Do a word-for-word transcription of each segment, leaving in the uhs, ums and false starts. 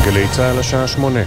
גלי צהל השעה שמונה.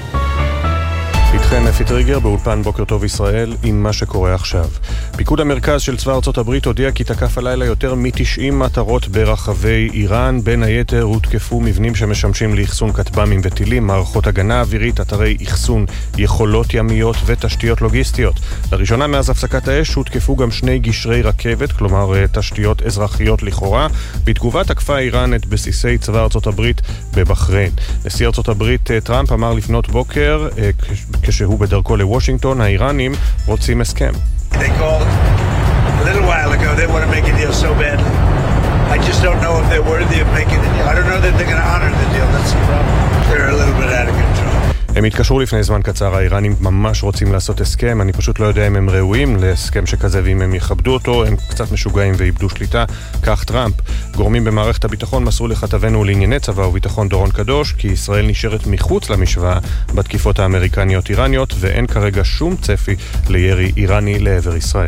איתכם אפי טריגר באולפן בוקר טוב ישראל עם מה שקורה עכשיו. פיקוד המרכז של צבא ארצות הברית הודיע כי תקף הלילה יותר מ-תשעים מטרות ברחבי איראן. בין היתר הותקפו מבנים שמשמשים לאחסון כטב"מים וטילים, מערכות הגנה אווירית, אתרי אחסון, יכולות ימיות ותשתיות לוגיסטיות. לראשונה מאז הפסקת האש הותקפו גם שני גשרי רכבת, כלומר תשתיות אזרחיות לכאורה. בתגובה תקפה איראן את בסיסי צבא ארצות הברית בבחריין. נשיא ארצות הברית טראמפ אמר לפנות בוקר כשהוא בדרכו לוושינגטון, האיראנים רוצים הסכם. They called a little while ago. They want to make a deal so badly. I just don't know if they're worthy of making the deal. I don't know that they're going to honor the deal. That's the problem. They're a little bit out of control. הם התקשרו לפני זמן קצר, האיראנים ממש רוצים לעשות הסכם, אני פשוט לא יודע אם הם ראויים להסכם שכזה ואם הם יכבדו אותו, הם קצת משוגעים ואיבדו שליטה, כך טראמפ. גורמים במערכת הביטחון מסרו לכתבנו לענייני צבא וביטחון דורון קדוש, כי ישראל נשארת מחוץ למשוואה בתקיפות האמריקניות-איראניות, ואין כרגע שום צפי לירי איראני לעבר ישראל.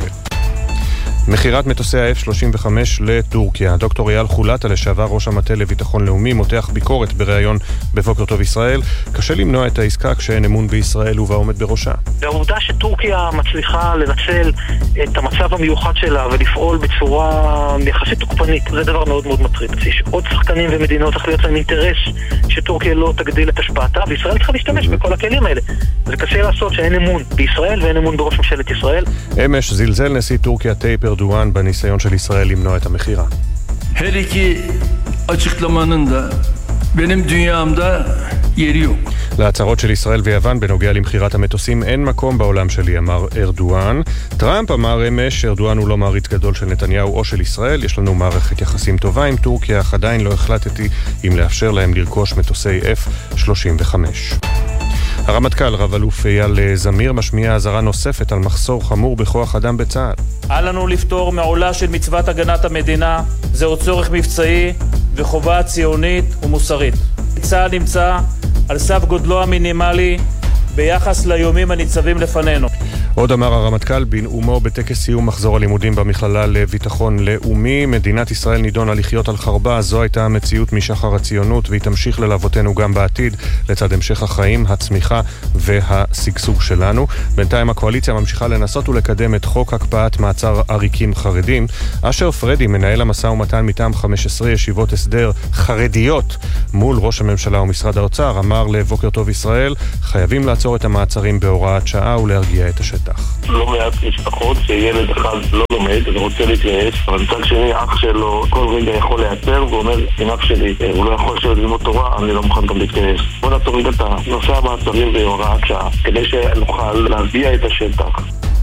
מחירת מטוסי ה-אף שלושים וחמש לטורקיה. דוקטור אייל חולטה, לשעבר ראש המטה לביטחון לאומי, מותח ביקורת בראיון בבוקר טוב ישראל. קשה למנוע את העסקה כשאין אמון בישראל ובעומד בראשה. והעובדה שטורקיה מצליחה לנצל את המצב המיוחד שלה ולפעול בצורה יחסית תוקפנית, זה דבר מאוד מאוד מטריד. יש עוד שחקנים ומדינות צריך להיות להם אינטרס שטורקיה לא תגדיל את השפעתה, וישראל צריכה להשתמש בכל הכלים האלה. זה קשה לעשות שאין אמון בישראל ואין אמון בראש ממשלת ישראל. אמש זלזל נשיא טורקיה טייפ ארדואן בניסיון של ישראל למנוע את המחירה. Her iki açıklamanın da benim dünyamda yeri yok. להצהרות של ישראל ויוון בנוגע למחירת המטוסים אין מקום בעולם שלי, אמר ארדואן. טראמפ אמר אמש, ארדואן הוא לא מעריץ גדול של נתניהו או של ישראל, יש לנו מערכת יחסים טובה עם טורקיה, אך עדיין לא החלטתי אם לאפשר להם לרכוש מטוסי אף שלושים וחמש. הרמטכ"ל רב אלוף אייל זמיר משמיע אזהרה נוספת על מחסור חמור בכוח אדם בצה"ל. אל לנו לפתור מעולה של מצוות הגנת המדינה, זהו צורך מבצעי וחובה ציונית ומוסרית. צה"ל נמצא על סף גודלו המינימלי ביחס לאיומים הניצבים לפנינו. עוד אמר הרמטכ"ל בנאומו בטקס סיום מחזור הלימודים במכללה לביטחון לאומי, מדינת ישראל נידונה לחיות על חרבה, זו הייתה המציאות משחר הציונות והיא תמשיך ללוותנו גם בעתיד לצד המשך החיים, הצמיחה והשגשוג שלנו. בינתיים הקואליציה ממשיכה לנסות ולקדם את חוק הקפאת מעצר עריקים חרדים. אשר פרדי, מנהל המשא ומתן מטעם חמש עשרה ישיבות הסדר חרדיות מול ראש הממשלה ומשרד האוצר, אמר לבוקר טוב ישראל, חייבים לעצור את המעצרים בהוראת שעה ולהרגיע את השטח. לא מעט משפחות שילד אחד לא לומד ורוצה להתייעץ, אבל מצד שני אח שלו כל רגע יכול להיעצר ואומר, אם אח שלי הוא לא יכול לשבת ללמוד תורה, אני לא מוכן גם להתייעץ. בוא נעצור רגע את נושא המעצרים בהוראת שעה כדי שנוכל להביע את השטח.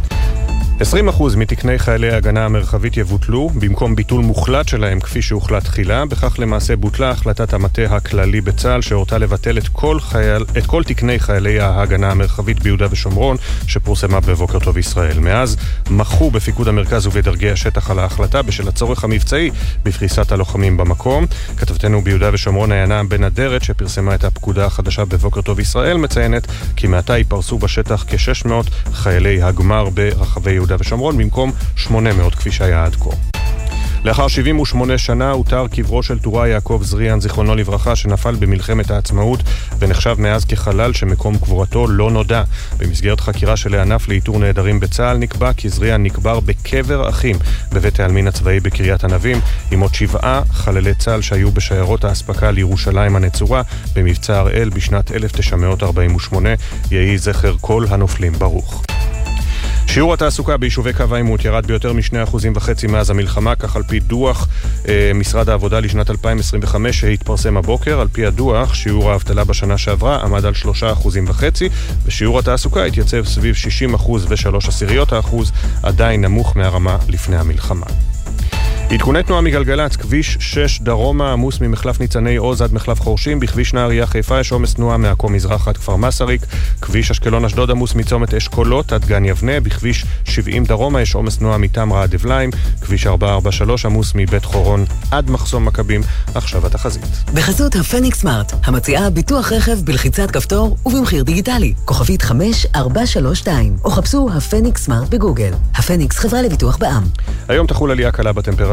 עשרים אחוז מתקני חיילי ההגנה המרחבית יבוטלו, במקום ביטול מוחלט שלהם כפי שהוחלט תחילה. בכך למעשה בוטלה החלטת המטה הכללי בצה"ל שהורתה לבטל את כל, חייל, את כל תקני חיילי ההגנה המרחבית ביהודה ושומרון שפורסמה בבוקר טוב ישראל. מאז מחו בפיקוד המרכז ובדרגי השטח על ההחלטה בשל הצורך המבצעי בפריסת הלוחמים במקום. כתבתנו ביהודה ושומרון עיינה בן אדרת שפרסמה את הפקודה החדשה בבוקר טוב ישראל מציינת כי מעתה ייפרסו בשטח כ-שש מאות חיילי הגמר ברחבי יהודה ושומרון במקום שמונה מאות כפי שהיה עד כה. לאחר שבעים ושמונה שנה הותר קברו של תורה יעקב זריאן זיכרונו לברכה שנפל במלחמת העצמאות ונחשב מאז כחלל שמקום קבורתו לא נודע. במסגרת חקירה של הענף לאיתור נעדרים בצה"ל נקבע כי זריאן נקבר בקבר אחים בבית העלמין הצבאי בקריית ענבים עם עוד שבעה חללי צה"ל שהיו בשיירות האספקה לירושלים הנצורה במבצע הראל בשנת אלף תשע מאות ארבעים ושמונה. יהי זכר כל הנופלים ברוך. שיעור התעסוקה ביישובי קו העימות ירד ביותר משני אחוזים וחצי מאז המלחמה, כך על פי דוח אה, משרד העבודה לשנת אלפיים עשרים וחמש שהתפרסם הבוקר. על פי הדוח, שיעור האבטלה בשנה שעברה עמד על שלושה אחוזים וחצי, ושיעור התעסוקה התייצב סביב שישים אחוז ושלוש עשיריות האחוז, עדיין נמוך מהרמה לפני המלחמה. עדכוני תנועה מגלגלץ, כביש שש דרומה עמוס ממחלף ניצני עוז עד מחלף חורשים, בכביש נהריה חיפה יש עומס תנועה מעכו מזרח עד כפר מסריק, כביש אשקלון אשדוד עמוס מצומת אשכולות עד גן יבנה, בכביש שבעים דרומה יש עומס תנועה מתמרה עד אבליים, כביש ארבע ארבע שלוש עמוס מבית חורון עד מחסום מכבים. עכשיו התחזית. בחסות הפניקס סמארט, המציעה ביטוח רכב בלחיצת כפתור ובמחיר דיגיטלי, כוכבית חמש ארבע שלוש שתיים, או חפשו הפניקס סמארט בגוגל. הפניקס חברה לביטוח בע"מ. היום תחול עלייה קלה בטמפרטורה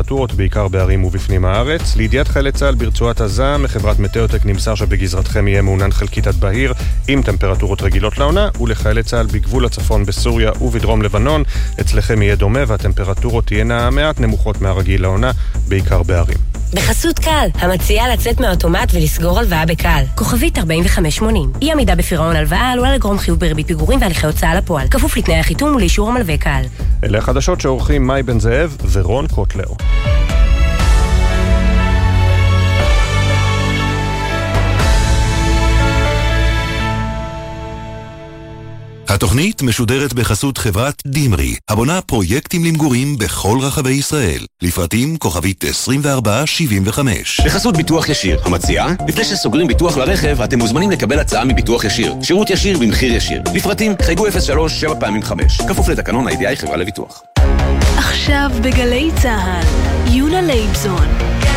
הטמפרטורות בעיקר בערים ובפנים הארץ. לידיעת חיילי צה"ל ברצועת עזה, מחברת מטאוטק נמסר שבגזרתכם יהיה מעונן חלקית עד בהיר עם טמפרטורות רגילות לעונה, ולחיילי צה"ל בגבול הצפון בסוריה ובדרום לבנון, אצלכם יהיה דומה והטמפרטורות תהיינה מעט נמוכות מהרגיל לעונה, בעיקר בערים. בחסות קל, המציעה לצאת מהאוטומט ולסגור הלוואה בקל. כוכבית ארבעים וחמש שמונים. אי עמידה בפירעון הלוואה עלולה לגרום חיוב בריבית פיגורים והליכי הוצאה לפועל. כפוף לתנאי החיתום ולאישור המלווה קל. אלה החדשות שעורכים מאי בן זאב ורון קוטלר. התוכנית משודרת בחסות חברת דימרי, הבונה פרויקטים למגורים בכל רחבי ישראל. לפרטים כוכבית עשרים וארבע שבעים וחמש. בחסות ביטוח ישיר, המציעה, לפני שסוגרים ביטוח לרכב, אתם מוזמנים לקבל הצעה מביטוח ישיר. שירות ישיר במחיר ישיר. לפרטים חייגו אפס שלוש שבע פעמים חמש. כפוף לתקנון הידיעה חברה לביטוח. עכשיו בגלי צהל, יונה לייבזון.